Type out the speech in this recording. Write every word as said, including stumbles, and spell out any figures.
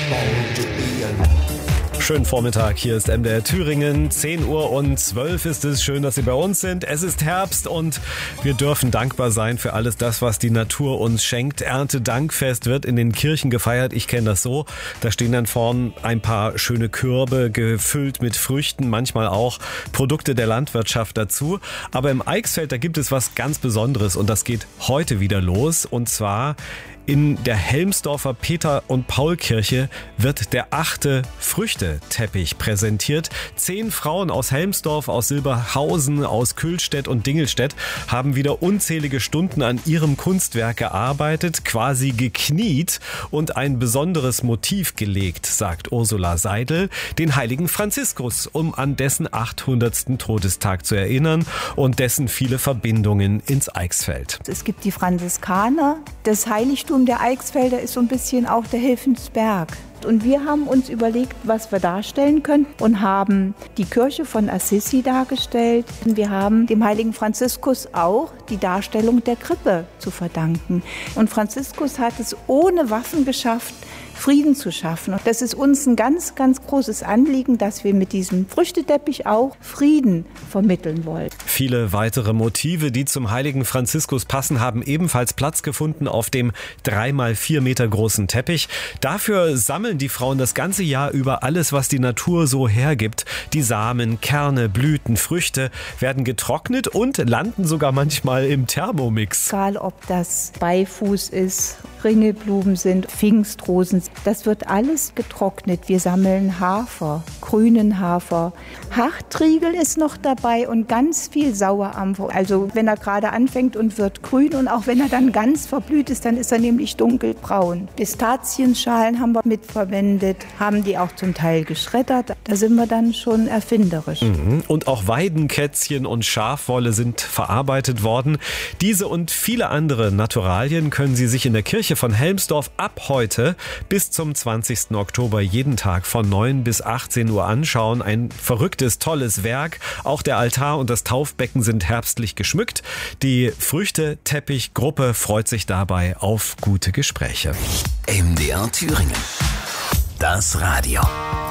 Schönen Vormittag, hier ist M D R Thüringen, zehn Uhr und zwölf ist es. Schön, dass Sie bei uns sind. Es ist Herbst und wir dürfen dankbar sein für alles das, was die Natur uns schenkt. Erntedankfest wird in den Kirchen gefeiert. Ich kenne das so. Da stehen dann vorn ein paar schöne Körbe gefüllt mit Früchten, manchmal auch Produkte der Landwirtschaft dazu. Aber im Eichsfeld, da gibt es was ganz Besonderes und das geht heute wieder los. Und zwar in der Helmsdorfer Peter- und Paul-Kirche wird der achte Früchteteppich präsentiert. Zehn Frauen aus Helmsdorf, aus Silberhausen, aus Kühlstedt und Dingelstedt haben wieder unzählige Stunden an ihrem Kunstwerk gearbeitet, quasi gekniet und ein besonderes Motiv gelegt, sagt Ursula Seidel, den heiligen Franziskus, um an dessen achthundertsten Todestag zu erinnern und dessen viele Verbindungen ins Eichsfeld. Es gibt die Franziskaner, das Heiligtum der Eichsfelder ist so ein bisschen auch der Helfensberg. Und wir haben uns überlegt, was wir darstellen können und haben die Kirche von Assisi dargestellt. Und wir haben dem heiligen Franziskus auch die Darstellung der Krippe zu verdanken. Und Franziskus hat es ohne Waffen geschafft, Frieden zu schaffen. Und das ist uns ein ganz, ganz großes Anliegen, dass wir mit diesem Früchteteppich auch Frieden vermitteln wollen. Viele weitere Motive, die zum heiligen Franziskus passen, haben ebenfalls Platz gefunden auf dem drei mal vier Meter großen Teppich. Dafür sammeln die Frauen das ganze Jahr über alles, was die Natur so hergibt. Die Samen, Kerne, Blüten, Früchte werden getrocknet und landen sogar manchmal im Thermomix. Egal, ob das Beifuß ist, Ringelblumen sind, Pfingstrosen, das wird alles getrocknet. Wir sammeln Hafer, grünen Hafer. Hartriegel ist noch dabei und ganz viel Sauerampfer. Also wenn er gerade anfängt und wird grün und auch wenn er dann ganz verblüht ist, dann ist er nämlich dunkelbraun. Pistazienschalen haben wir mitverwendet, haben die auch zum Teil geschreddert. Da sind wir dann schon erfinderisch. Mhm. Und auch Weidenkätzchen und Schafwolle sind verarbeitet worden. Diese und viele andere Naturalien können Sie sich in der Kirche von Helmsdorf ab heute bis zum zwanzigsten Oktober jeden Tag von neun bis achtzehn Uhr anschauen. Ein verrücktes, tolles Werk. Auch der Altar und das Taufbecken sind herbstlich geschmückt. Die Früchteteppichgruppe freut sich dabei auf gute Gespräche. M D R Thüringen. Das Radio.